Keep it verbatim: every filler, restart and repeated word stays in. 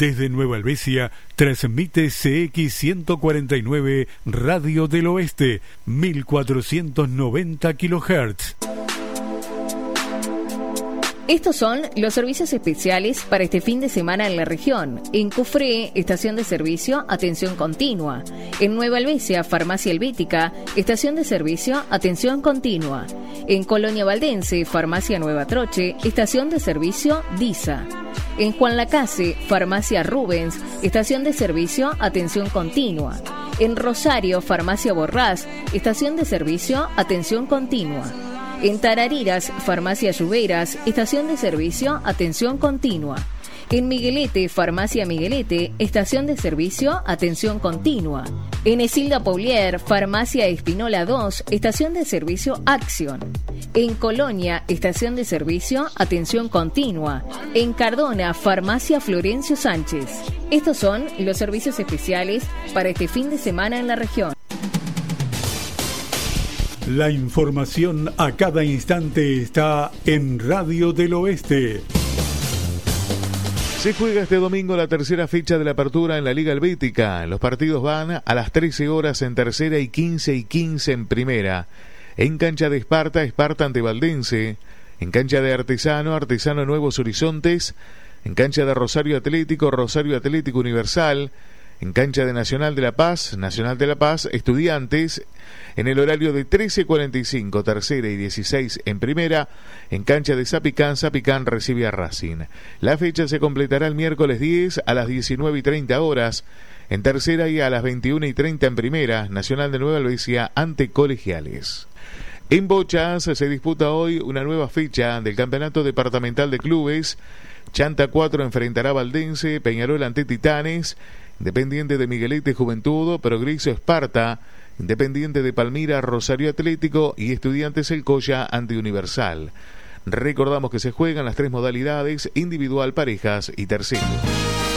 Desde Nueva Helvecia, transmite C X ciento cuarenta y nueve Radio del Oeste, mil cuatrocientos noventa kilohertz. Estos son los servicios especiales para este fin de semana en la región. En Cufré, estación de servicio, atención continua. En Nueva Helvecia, farmacia Helvética, estación de servicio, atención continua. En Colonia Valdense, farmacia Nueva Troche, estación de servicio, DISA. En Juan Lacase, farmacia Rubens, estación de servicio, atención continua. En Rosario, farmacia Borrás, estación de servicio, atención continua. En Tarariras, farmacia Lluveras, estación de servicio, atención continua. En Miguelete, farmacia Miguelete, estación de servicio, atención continua. En Esilda Paulier, farmacia Espinola dos, estación de servicio, Acción. En Colonia, estación de servicio, atención continua. En Cardona, farmacia Florencio Sánchez. Estos son los servicios especiales para este fin de semana en la región. La información a cada instante está en Radio del Oeste. Se juega este domingo la tercera fecha de la apertura en la Liga Helvética. Los partidos van a las trece horas en tercera y quince y quince en primera. En cancha de Esparta, Esparta ante Valdense. En cancha de Artesano, Artesano Nuevos Horizontes. En cancha de Rosario Atlético, Rosario Atlético Universal. En cancha de Nacional de La Paz, Nacional de La Paz, Estudiantes, en el horario de trece cuarenta y cinco, tercera y dieciséis en primera. En cancha de Zapicán, Zapicán recibe a Racing. La fecha se completará el miércoles diez a las diecinueve y treinta horas. En tercera y a las veintiuna y treinta en primera, Nacional de Nueva Helvecia ante Colegiales. En bochas se disputa hoy una nueva fecha del Campeonato Departamental de Clubes. Chanta cuatro enfrentará a Valdense, Peñarol ante Titanes, Independiente de Miguelete Juventud, Progreso Esparta, Independiente de Palmira Rosario Atlético y Estudiantes El Colla ante Universal. Recordamos que se juegan las tres modalidades: individual, parejas y tercero.